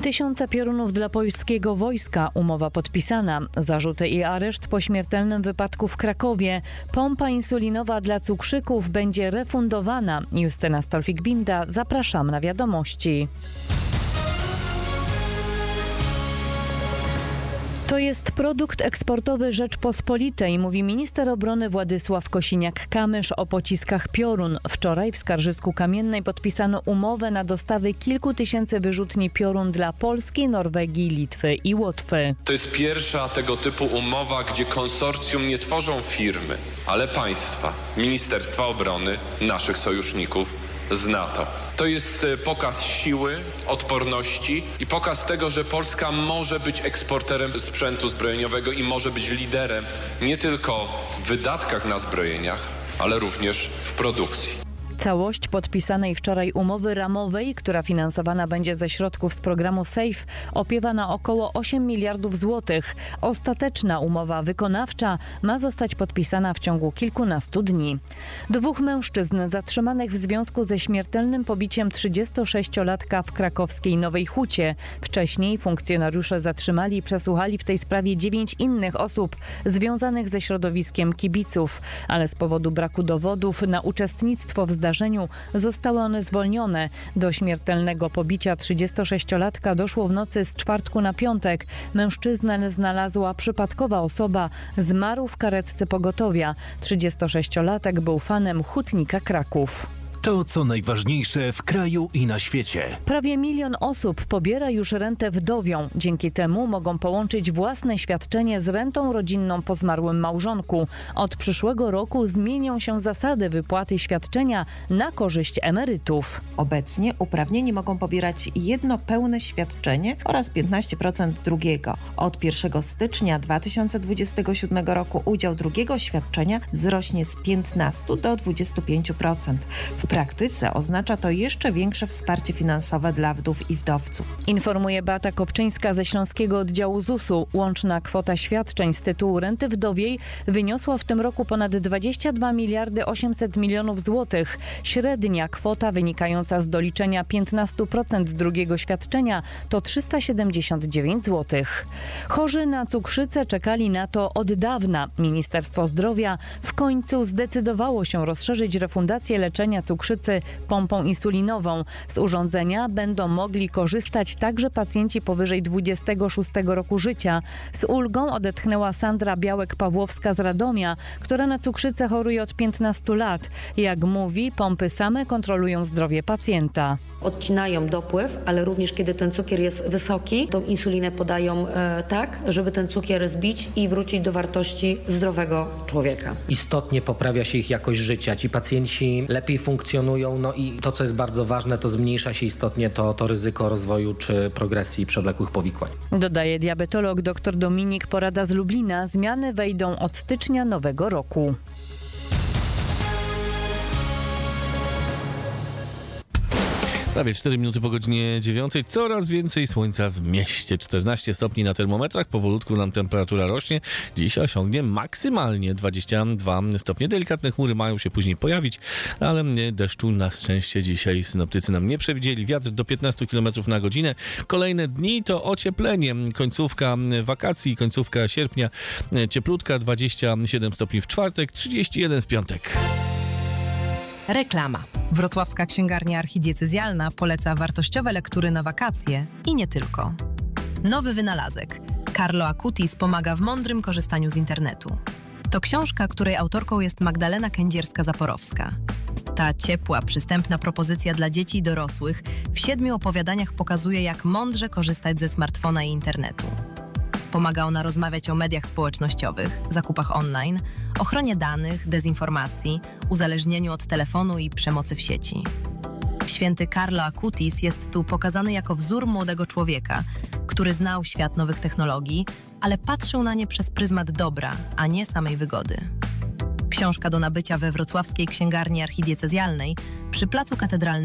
Tysiące piorunów dla polskiego wojska. Umowa podpisana. Zarzuty i areszt po śmiertelnym wypadku w Krakowie. Pompa insulinowa dla cukrzyków będzie refundowana. Justyna Stolfik-Binda. Zapraszam na wiadomości. To jest produkt eksportowy Rzeczpospolitej, mówi minister obrony Władysław Kosiniak-Kamysz o pociskach Piorun. Wczoraj w Skarżysku-Kamiennej podpisano umowę na dostawy kilku tysięcy wyrzutni Piorun dla Polski, Norwegii, Litwy i Łotwy. To jest pierwsza tego typu umowa, gdzie konsorcjum nie tworzą firmy, ale państwa, Ministerstwa Obrony, naszych sojuszników z NATO. To jest pokaz siły, odporności i pokaz tego, że Polska może być eksporterem sprzętu zbrojeniowego i może być liderem nie tylko w wydatkach na zbrojeniach, ale również w produkcji. Całość podpisanej wczoraj umowy ramowej, która finansowana będzie ze środków z programu SAFE, opiewa na około 8 miliardów złotych. Ostateczna umowa wykonawcza ma zostać podpisana w ciągu kilkunastu dni. Dwóch mężczyzn zatrzymanych w związku ze śmiertelnym pobiciem 36-latka w krakowskiej Nowej Hucie. Wcześniej funkcjonariusze zatrzymali i przesłuchali w tej sprawie 9 innych osób związanych ze środowiskiem kibiców, ale z powodu braku dowodów na uczestnictwo w zdarzeniu zostały one zwolnione. Do śmiertelnego pobicia 36-latka doszło w nocy z czwartku na piątek. Mężczyznę znalazła przypadkowa osoba, zmarł w karetce pogotowia. 36-latek był fanem Hutnika Kraków. To, co najważniejsze w kraju i na świecie. Prawie 1 milion osób pobiera już rentę wdowią. Dzięki temu mogą połączyć własne świadczenie z rentą rodzinną po zmarłym małżonku. Od przyszłego roku zmienią się zasady wypłaty świadczenia na korzyść emerytów. Obecnie uprawnieni mogą pobierać jedno pełne świadczenie oraz 15% drugiego. Od 1 stycznia 2027 roku udział drugiego świadczenia wzrośnie z 15 do 25%. W praktyce oznacza to jeszcze większe wsparcie finansowe dla wdów i wdowców. Informuje Beata Kopczyńska ze Śląskiego Oddziału ZUS-u. Łączna kwota świadczeń z tytułu renty wdowiej wyniosła w tym roku ponad 22 miliardy 800 milionów złotych. Średnia kwota wynikająca z doliczenia 15% drugiego świadczenia to 379 złotych. Chorzy na cukrzycę czekali na to od dawna. Ministerstwo Zdrowia w końcu zdecydowało się rozszerzyć refundację leczenia cukrzycy pompą insulinową. Z urządzenia będą mogli korzystać także pacjenci powyżej 26 roku życia. Z ulgą odetchnęła Sandra Białek-Pawłowska z Radomia, która na cukrzycę choruje od 15 lat. Jak mówi, pompy same kontrolują zdrowie pacjenta. Odcinają dopływ, ale również kiedy ten cukier jest wysoki, tą insulinę podają tak, żeby ten cukier zbić i wrócić do wartości zdrowego człowieka. Istotnie poprawia się ich jakość życia. Ci pacjenci lepiej funkcjonują, no i to, co jest bardzo ważne, to zmniejsza się istotnie to ryzyko rozwoju czy progresji przewlekłych powikłań. Dodaje diabetolog dr Dominik Porada z Lublina. Zmiany wejdą od stycznia nowego roku. Prawie 4 minuty po godzinie 9. Coraz więcej słońca w mieście. 14 stopni na termometrach. Powolutku nam temperatura rośnie. Dziś osiągnie maksymalnie 22 stopnie. Delikatne chmury mają się później pojawić, ale deszczu na szczęście dzisiaj synoptycy nam nie przewidzieli. Wiatr do 15 km na godzinę. Kolejne dni to ocieplenie. Końcówka wakacji, końcówka sierpnia. Cieplutka, 27 stopni w czwartek, 31 w piątek. Reklama. Wrocławska Księgarnia Archidiecezjalna poleca wartościowe lektury na wakacje i nie tylko. Nowy wynalazek. Carlo Acutis pomaga w mądrym korzystaniu z internetu. To książka, której autorką jest Magdalena Kędzierska-Zaporowska. Ta ciepła, przystępna propozycja dla dzieci i dorosłych w 7 opowiadaniach pokazuje, jak mądrze korzystać ze smartfona i internetu. Pomaga ona rozmawiać o mediach społecznościowych, zakupach online, ochronie danych, dezinformacji, uzależnieniu od telefonu i przemocy w sieci. Święty Carlo Acutis jest tu pokazany jako wzór młodego człowieka, który znał świat nowych technologii, ale patrzył na nie przez pryzmat dobra, a nie samej wygody. Książka do nabycia we Wrocławskiej Księgarni Archidiecezjalnej przy Placu Katedralnym